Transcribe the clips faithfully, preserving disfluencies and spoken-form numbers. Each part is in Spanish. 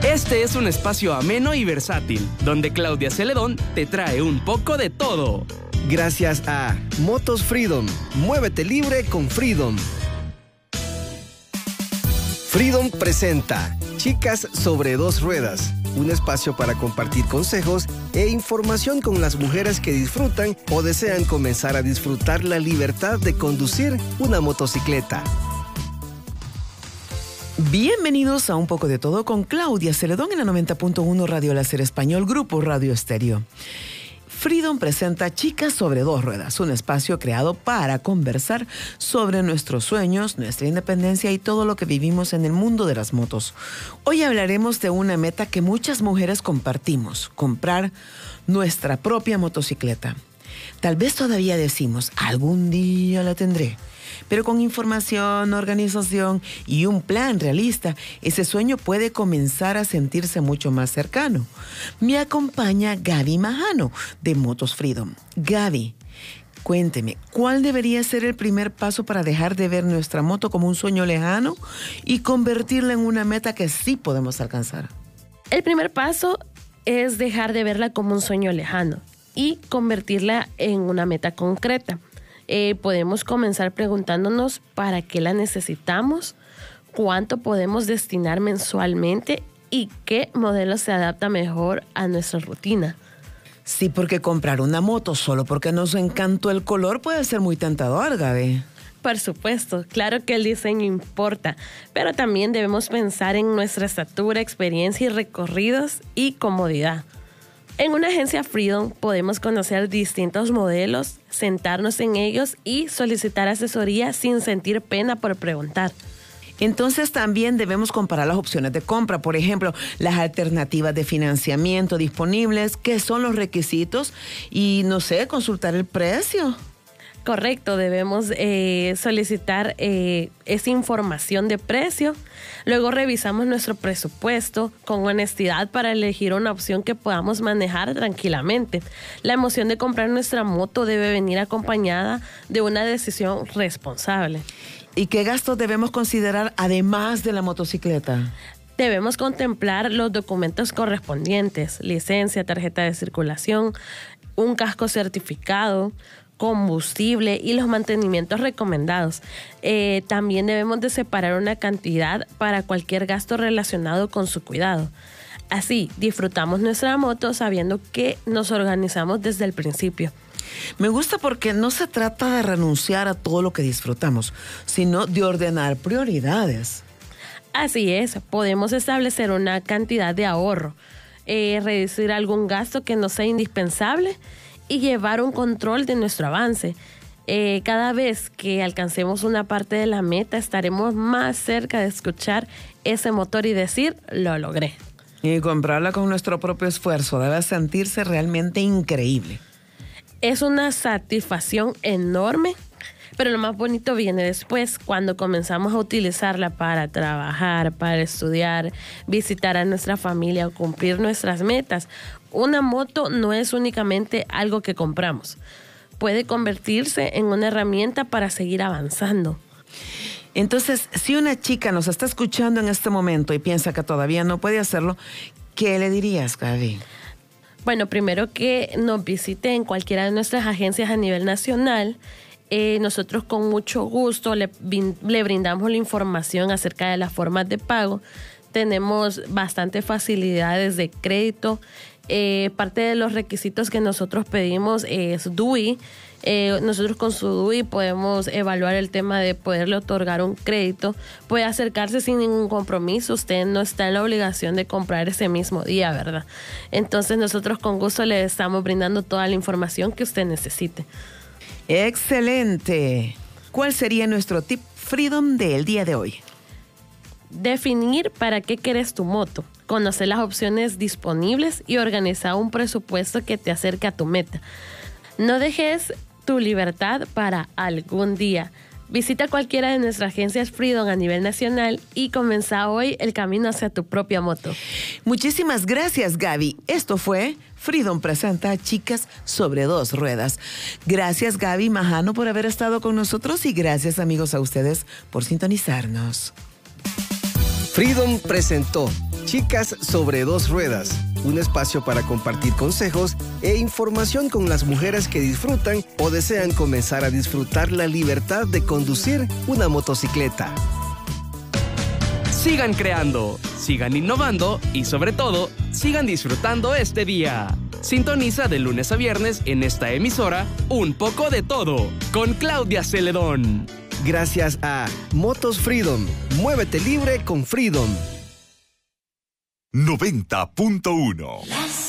Este es un espacio ameno y versátil, donde Claudia Celedón te trae un poco de todo. Gracias a Motos Freedom. Muévete libre con Freedom. Freedom presenta Chicas sobre dos ruedas, un espacio para compartir consejos e información con las mujeres que disfrutan o desean comenzar a disfrutar la libertad de conducir una motocicleta. Bienvenidos a Un Poco de Todo con Claudia Celedón en la noventa punto uno Radio Láser Español, Grupo Radio Estéreo. Freedom presenta Chicas sobre dos ruedas, un espacio creado para conversar sobre nuestros sueños, nuestra independencia y todo lo que vivimos en el mundo de las motos. Hoy hablaremos de una meta que muchas mujeres compartimos: comprar nuestra propia motocicleta. Tal vez todavía decimos, algún día la tendré. Pero con información, organización y un plan realista, ese sueño puede comenzar a sentirse mucho más cercano. Me acompaña Gaby Majano, de Motos Freedom. Gaby, cuénteme, ¿cuál debería ser el primer paso para dejar de ver nuestra moto como un sueño lejano y convertirla en una meta que sí podemos alcanzar? El primer paso es dejar de verla como un sueño lejano y convertirla en una meta concreta. Eh, podemos comenzar preguntándonos para qué la necesitamos, cuánto podemos destinar mensualmente y qué modelo se adapta mejor a nuestra rutina. Sí, porque comprar una moto solo porque nos encantó el color puede ser muy tentador, Gaby. Por supuesto, claro que el diseño importa, pero también debemos pensar en nuestra estatura, experiencia y recorridos y comodidad. En una agencia Freedom podemos conocer distintos modelos, sentarnos en ellos y solicitar asesoría sin sentir pena por preguntar. Entonces también debemos comparar las opciones de compra, por ejemplo, las alternativas de financiamiento disponibles, qué son los requisitos y, no sé, consultar el precio. Correcto, debemos eh, solicitar eh, esa información de precio. Luego revisamos nuestro presupuesto con honestidad para elegir una opción que podamos manejar tranquilamente. La emoción de comprar nuestra moto debe venir acompañada de una decisión responsable. ¿Y qué gastos debemos considerar además de la motocicleta? Debemos contemplar los documentos correspondientes: licencia, tarjeta de circulación, un casco certificado, combustible y los mantenimientos recomendados. Eh, también debemos de separar una cantidad para cualquier gasto relacionado con su cuidado. Así disfrutamos nuestra moto sabiendo que nos organizamos desde el principio. Me gusta porque no se trata de renunciar a todo lo que disfrutamos, sino de ordenar prioridades. Así es, podemos establecer una cantidad de ahorro, eh, reducir algún gasto que no sea indispensable y llevar un control de nuestro avance. Eh, cada vez que alcancemos una parte de la meta, estaremos más cerca de escuchar ese motor y decir, lo logré. Y comprarla con nuestro propio esfuerzo debe sentirse realmente increíble. Es una satisfacción enorme, pero lo más bonito viene después, cuando comenzamos a utilizarla para trabajar, para estudiar, visitar a nuestra familia o cumplir nuestras metas. Una moto no es únicamente algo que compramos. Puede convertirse en una herramienta para seguir avanzando. Entonces, si una chica nos está escuchando en este momento y piensa que todavía no puede hacerlo, ¿qué le dirías, Gaby? Bueno, primero que nos visite en cualquiera de nuestras agencias a nivel nacional. Eh, nosotros con mucho gusto le, le brindamos la información acerca de las formas de pago. Tenemos bastantes facilidades de crédito. Eh, parte de los requisitos que nosotros pedimos es D U I. Eh, nosotros con su D U I podemos evaluar el tema de poderle otorgar un crédito. Puede acercarse sin ningún compromiso. Usted no está en la obligación de comprar ese mismo día, ¿verdad? Entonces nosotros con gusto le estamos brindando toda la información que usted necesite. ¡Excelente! ¿Cuál sería nuestro tip Freedom del día de hoy? Definir para qué quieres tu moto, conocer las opciones disponibles y organizar un presupuesto que te acerque a tu meta. No dejes tu libertad para algún día. Visita cualquiera de nuestras agencias Freedom a nivel nacional y comienza hoy el camino hacia tu propia moto. Muchísimas gracias, Gaby. Esto fue Freedom presenta Chicas sobre dos ruedas. Gracias, Gaby Majano, por haber estado con nosotros y gracias, amigos, a ustedes por sintonizarnos. Freedom presentó Chicas sobre dos ruedas, un espacio para compartir consejos e información con las mujeres que disfrutan o desean comenzar a disfrutar la libertad de conducir una motocicleta. Sigan creando, sigan innovando y sobre todo, sigan disfrutando este día. Sintoniza de lunes a viernes en esta emisora Un poco de todo con Claudia Celedón. Gracias a Motos Freedom. Muévete libre con Freedom. noventa punto uno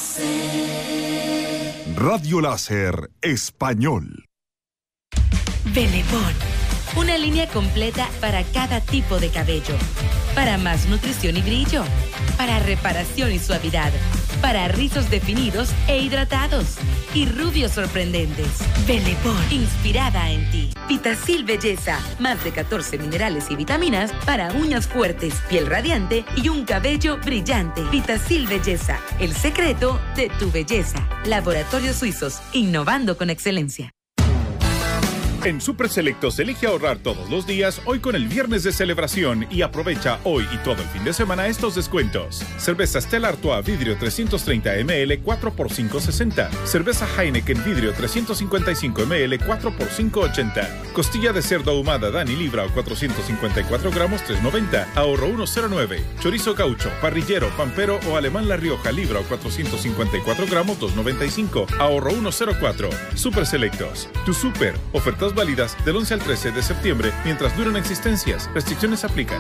Radio Láser Español. Belebón, una línea completa para cada tipo de cabello. Para más nutrición y brillo. Para reparación y suavidad. Para rizos definidos e hidratados. Y rubios sorprendentes. Belebón, inspirada en ti. Vitacil Belleza, más de catorce minerales y vitaminas para uñas fuertes, piel radiante y un cabello brillante. Vitacil Belleza, el secreto de tu belleza. Laboratorios Suizos, innovando con excelencia. En Super Selectos elige ahorrar todos los días hoy con el viernes de celebración y aprovecha hoy y todo el fin de semana estos descuentos. Cerveza Stella Artois vidrio trescientos treinta mililitros cuatro por cinco sesenta. Cerveza Heineken vidrio trescientos cincuenta y cinco mililitros cuatro por cinco ochenta. Costilla de cerdo ahumada Dani Libra o cuatrocientos cincuenta y cuatro gramos tres noventa. Ahorro uno cero nueve. Chorizo gaucho, parrillero, pampero o alemán La Rioja Libra o cuatrocientos cincuenta y cuatro gramos dos noventa y cinco. Ahorro uno cero cuatro. Super Selectos. Tu super. Ofertas válidas del once al trece de septiembre mientras duran existencias. Restricciones aplican.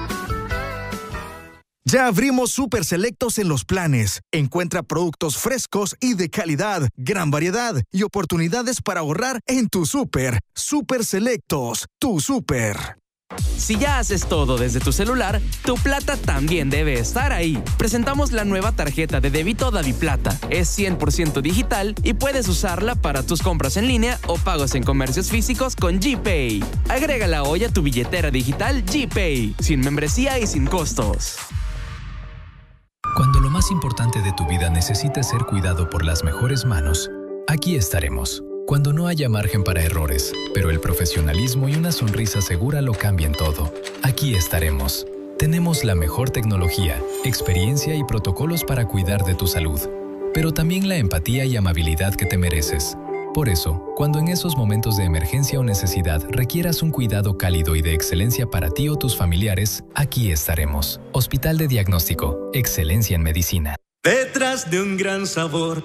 Ya abrimos Super Selectos en Los Planes. Encuentra productos frescos y de calidad, gran variedad y oportunidades para ahorrar en tu súper. Super Selectos, tu súper. Si ya haces todo desde tu celular, tu plata también debe estar ahí. Presentamos la nueva tarjeta de débito DaviPlata. Es cien por ciento digital y puedes usarla para tus compras en línea o pagos en comercios físicos con GPay. Agrégala hoy a tu billetera digital GPay, sin membresía y sin costos. Cuando lo más importante de tu vida necesite ser cuidado por las mejores manos, aquí estaremos. Cuando no haya margen para errores, pero el profesionalismo y una sonrisa segura lo cambien todo, aquí estaremos. Tenemos la mejor tecnología, experiencia y protocolos para cuidar de tu salud, pero también la empatía y amabilidad que te mereces. Por eso, cuando en esos momentos de emergencia o necesidad requieras un cuidado cálido y de excelencia para ti o tus familiares, aquí estaremos. Hospital de Diagnóstico, excelencia en medicina. Detrás de un gran sabor